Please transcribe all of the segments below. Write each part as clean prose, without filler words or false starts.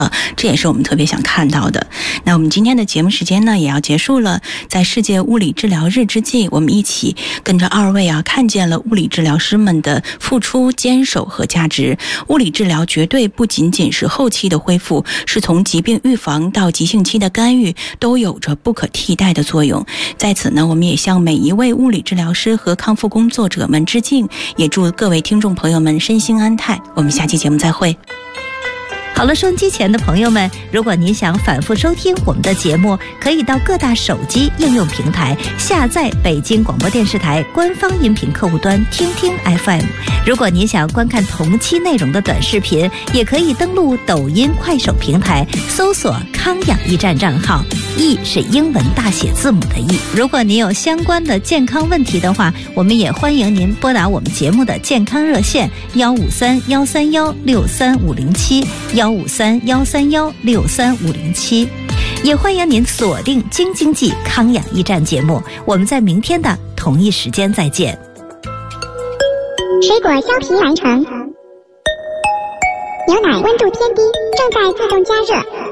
这也是我们特别想看到的。那我们今天的节目时间呢也要结束了，在世界物理治疗日之际，我们一起跟着二位看见了物理治疗师们的付出、坚守和价值。物理治疗绝对不仅仅是后期的恢复，是从疾病预防到急性期的干预，都有着不可替代的作用。在此呢，我们也向每一位物理治疗师和康复工作者们致敬，也祝各位听众朋友们身心安泰。我们下期节目再会。 好了，收音机前的朋友们，如果您想反复收听我们的节目，可以到各大手机应用平台下载北京广播电视台官方音频客户端听听 FM。 如果您想观看同期内容的短视频，也可以登录抖音、快手平台搜索康养驿站账号，驿是英文大写字母的驿。如果您有相关的健康问题的话，我们也欢迎您拨打我们节目的健康热线153-131-63057153-131-630507，也欢迎您锁定京津冀康养驿站节目。我们在明天的同一时间再见。 水果削皮完成，牛奶温度偏低，正在自动加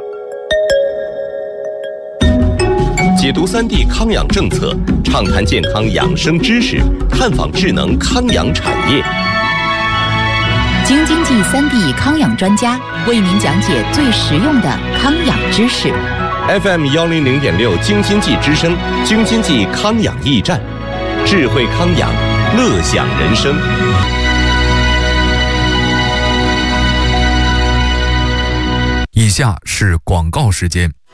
热。 解读3D 康养政策，畅谈健康养生知识，探访智能康养产业。 京津冀3D 康养专家为您讲解最实用的康养知识。 FM 100.6京津冀之声，京津冀康养驿站，智慧康养，乐享人生。 以下是广告时间。